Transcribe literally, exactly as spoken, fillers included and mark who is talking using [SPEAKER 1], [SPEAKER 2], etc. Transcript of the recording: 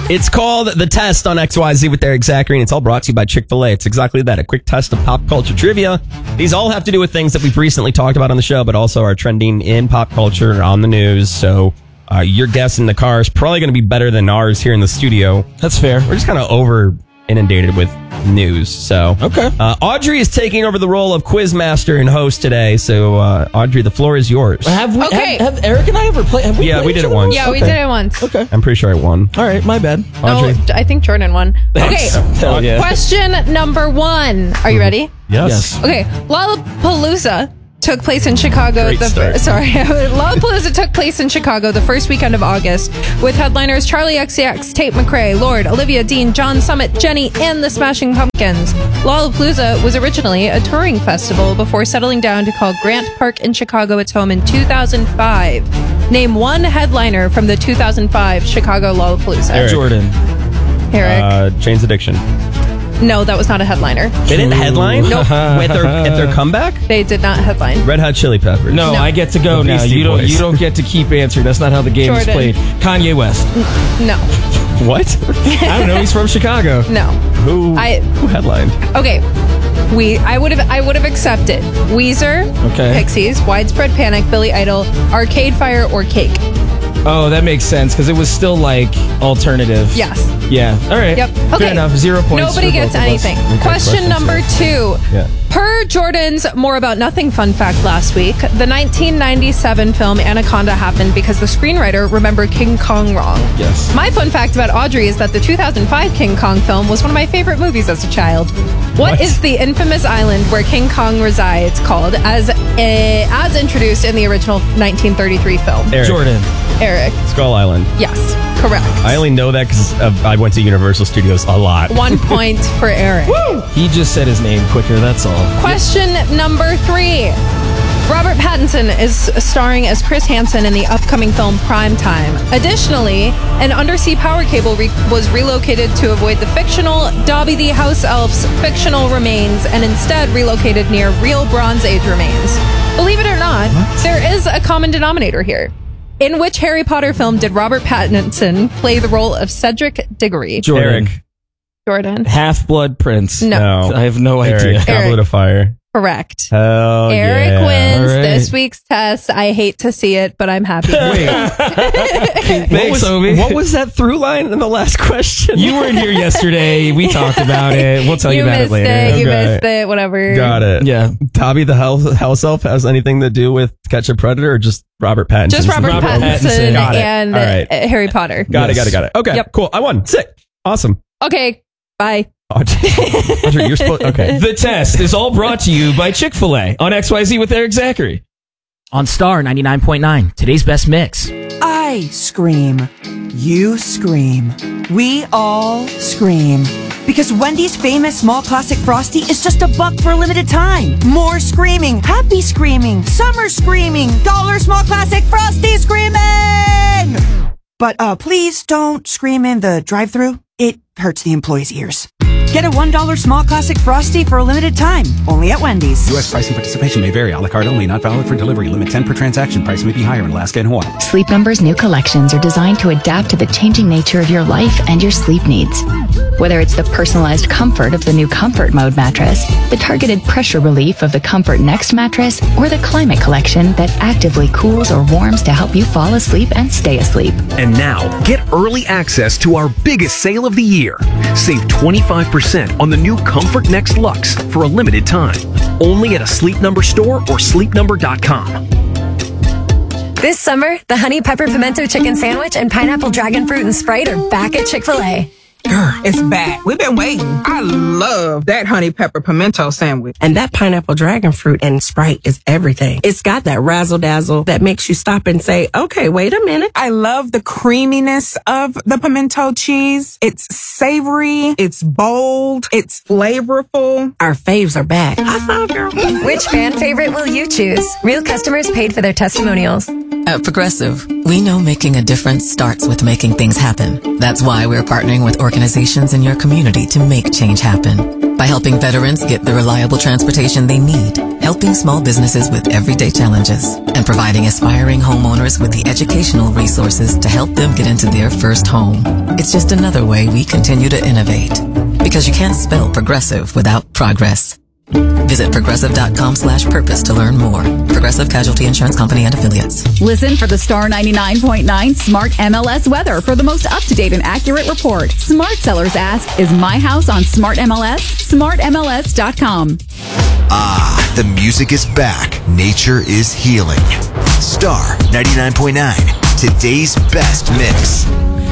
[SPEAKER 1] It's called The Test on X Y Z with Eric Zachary, and it's all brought to you by Chick-fil-A. It's exactly that, a quick test of pop culture trivia. These all have to do with things that we've recently talked about on the show, but also are trending in pop culture on the news. So uh, your guess in the car is probably going to be better than ours here in the studio.
[SPEAKER 2] That's fair.
[SPEAKER 1] We're just kind of over inundated with news. So
[SPEAKER 2] okay.
[SPEAKER 1] Uh, Audrey is taking over the role of quizmaster and host today. So uh, Audrey, the floor is yours.
[SPEAKER 2] Have we?
[SPEAKER 3] Okay.
[SPEAKER 2] Have, have Eric and I ever played? Have we
[SPEAKER 1] Yeah,
[SPEAKER 2] played
[SPEAKER 1] we did
[SPEAKER 2] each
[SPEAKER 1] it
[SPEAKER 2] other?
[SPEAKER 1] once.
[SPEAKER 3] Yeah, we
[SPEAKER 1] Okay.
[SPEAKER 3] did it once.
[SPEAKER 2] Okay.
[SPEAKER 1] I'm pretty sure I won.
[SPEAKER 2] All right, my bad.
[SPEAKER 1] Audrey.
[SPEAKER 3] No, I think Jordan won. Okay.
[SPEAKER 2] Hell yeah.
[SPEAKER 3] Question number one. Are you ready?
[SPEAKER 1] Yes.
[SPEAKER 3] Okay. Lollapalooza took place in Chicago.
[SPEAKER 1] Great
[SPEAKER 3] the
[SPEAKER 1] start.
[SPEAKER 3] Sorry, Lollapalooza took place in Chicago the first weekend of August with headliners Charlie X C X, Tate McRae, Lorde, Olivia Dean, John Summit, Jenny, and the Smashing Pumpkins. Lollapalooza was originally a touring festival before settling down to call Grant Park in Chicago its home in two thousand five. Name one headliner from the two thousand five Chicago Lollapalooza.
[SPEAKER 1] Eric.
[SPEAKER 2] Jordan.
[SPEAKER 3] Eric.
[SPEAKER 1] Uh, Jane's Addiction.
[SPEAKER 3] No, that was not a headliner.
[SPEAKER 1] They didn't headline?
[SPEAKER 3] Nope.
[SPEAKER 1] With their, at their comeback?
[SPEAKER 3] They did not headline.
[SPEAKER 1] Red Hot Chili Peppers.
[SPEAKER 2] No,
[SPEAKER 3] No.
[SPEAKER 2] I get to go
[SPEAKER 1] The
[SPEAKER 2] now.
[SPEAKER 1] Beastie
[SPEAKER 2] You don't.
[SPEAKER 1] Boys.
[SPEAKER 2] You don't get to keep answering. That's not how the game is
[SPEAKER 3] Jordan.
[SPEAKER 2] played. Kanye West.
[SPEAKER 3] No,
[SPEAKER 1] What?
[SPEAKER 2] I don't know. He's from Chicago.
[SPEAKER 3] no.
[SPEAKER 1] Who,
[SPEAKER 3] I-
[SPEAKER 1] who headlined?
[SPEAKER 3] Okay. We I would have I would have accepted Weezer,
[SPEAKER 2] Okay.
[SPEAKER 3] Pixies, Widespread Panic, Billy Idol, Arcade Fire, or Cake.
[SPEAKER 2] Oh, that makes sense because it was still like alternative.
[SPEAKER 3] Yes.
[SPEAKER 2] Yeah. All right.
[SPEAKER 3] Yep.
[SPEAKER 2] Fair
[SPEAKER 3] Okay.
[SPEAKER 2] enough. Zero points.
[SPEAKER 3] Nobody
[SPEAKER 2] for
[SPEAKER 3] gets
[SPEAKER 2] both of us.
[SPEAKER 3] anything.
[SPEAKER 1] Okay,
[SPEAKER 3] question
[SPEAKER 1] question
[SPEAKER 3] number two.
[SPEAKER 1] Yeah.
[SPEAKER 3] Per Jordan's More About Nothing fun fact last week, the nineteen ninety-seven film Anaconda happened because the screenwriter remembered King Kong wrong.
[SPEAKER 2] Yes.
[SPEAKER 3] My fun fact about Audrey is that the two thousand five King Kong film was one of my favorite movies as a child.
[SPEAKER 1] What?
[SPEAKER 3] What is the infamous island where King Kong resides called as uh, as introduced in the original nineteen thirty-three film?
[SPEAKER 1] Eric.
[SPEAKER 2] Jordan.
[SPEAKER 3] Eric.
[SPEAKER 1] Skull Island.
[SPEAKER 3] Yes, correct.
[SPEAKER 1] I only know that because I went to Universal Studios a lot.
[SPEAKER 3] One point for Eric.
[SPEAKER 2] He just said his name quicker. That's all.
[SPEAKER 3] Question number three. Robert Pattinson is starring as Chris Hansen in the upcoming film Prime Time. Additionally, an undersea power cable re- was relocated to avoid the fictional Dobby the House Elf's fictional remains and instead relocated near real Bronze Age remains. Believe it or not, there is a common denominator here. In which Harry Potter film did Robert Pattinson play the role of Cedric Diggory?
[SPEAKER 2] Jordan.
[SPEAKER 1] Eric.
[SPEAKER 3] Jordan.
[SPEAKER 2] Half-Blood Prince.
[SPEAKER 3] No.
[SPEAKER 1] No.
[SPEAKER 2] I have no
[SPEAKER 1] Eric.
[SPEAKER 2] idea.
[SPEAKER 1] Goblet of Fire.
[SPEAKER 3] Correct.
[SPEAKER 1] Hell
[SPEAKER 3] Eric
[SPEAKER 1] yeah.
[SPEAKER 3] wins
[SPEAKER 2] All right.
[SPEAKER 3] this week's test. I hate to see it, but I'm happy.
[SPEAKER 1] Wait.
[SPEAKER 2] Thanks,
[SPEAKER 1] what, was,
[SPEAKER 2] Obi.
[SPEAKER 1] what was that through line in the last question?
[SPEAKER 2] You weren't here yesterday. We talked about it. We'll tell you,
[SPEAKER 3] You
[SPEAKER 2] about it
[SPEAKER 3] missed
[SPEAKER 2] later.
[SPEAKER 3] it. You
[SPEAKER 1] Okay.
[SPEAKER 3] missed it. Whatever.
[SPEAKER 1] Got it.
[SPEAKER 2] Yeah.
[SPEAKER 1] Dobby the house, house elf has anything to do with Catch a Predator or just Robert Pattinson?
[SPEAKER 3] Just Robert,
[SPEAKER 2] Robert
[SPEAKER 3] Pattinson,
[SPEAKER 2] Pattinson.
[SPEAKER 1] Got it.
[SPEAKER 3] and
[SPEAKER 1] All right.
[SPEAKER 3] uh, Harry Potter.
[SPEAKER 1] Got it,
[SPEAKER 2] Yes.
[SPEAKER 1] got it, got it. Okay,
[SPEAKER 3] Yep.
[SPEAKER 1] cool. I won. Sick. Awesome.
[SPEAKER 3] Okay. Bye.
[SPEAKER 1] Audrey, Audrey, you're supposed... Okay.
[SPEAKER 2] The test is all brought to you by Chick-fil-A on X Y Z with Eric Zachary.
[SPEAKER 4] On Star ninety-nine point nine, today's best mix.
[SPEAKER 5] I scream. You scream. We all scream. Because Wendy's famous small classic Frosty is just a buck for a limited time. More screaming, happy screaming, summer screaming, dollar small classic Frosty screaming! But uh, please don't scream in the drive-thru. It hurts the employees' ears. Get a one dollar small classic Frosty for a limited time, only at Wendy's.
[SPEAKER 6] U S price and participation may vary. A la carte only. Not valid for delivery. Limit ten per transaction. Price may be higher in Alaska and Hawaii.
[SPEAKER 7] Sleep Number's new collections are designed to adapt to the changing nature of your life and your sleep needs. Whether it's the personalized comfort of the new Comfort Mode mattress, the targeted pressure relief of the Comfort Next mattress, or the Climate Collection that actively cools or warms to help you fall asleep and stay asleep.
[SPEAKER 8] And now, get early access to our biggest sale of the year. Save twenty-five percent on the new Comfort Next Luxe for a limited time. Only at a Sleep Number store or sleep number dot com.
[SPEAKER 9] This summer, the Honey Pepper Pimento Chicken Sandwich and Pineapple Dragon Fruit and Sprite are back at Chick-fil-A.
[SPEAKER 10] It's back. We've been waiting. I love that honey pepper pimento sandwich.
[SPEAKER 11] And that pineapple dragon fruit and Sprite is everything. It's got that razzle dazzle that makes you stop and say, okay, wait a minute.
[SPEAKER 10] I love the creaminess of the pimento cheese. It's savory. It's bold. It's flavorful.
[SPEAKER 11] Our faves are back. I found her.
[SPEAKER 9] Which fan favorite will you choose? Real customers paid for their testimonials.
[SPEAKER 12] At Progressive, we know making a difference starts with making things happen. That's why we're partnering with organizations in your community to make change happen. By helping veterans get the reliable transportation they need, helping small businesses with everyday challenges, and providing aspiring homeowners with the educational resources to help them get into their first home. It's just another way we continue to innovate. Because you can't spell progressive without progress. Visit progressive.com slash purpose to learn more. Progressive Casualty Insurance Company and Affiliates.
[SPEAKER 13] Listen for the Star ninety-nine point nine Smart M L S weather for the most up-to-date and accurate report. Smart sellers ask, is my house on Smart M L S? smart M L S dot com.
[SPEAKER 14] Ah, the music is back. Nature is healing. Star ninety-nine point nine, today's best mix.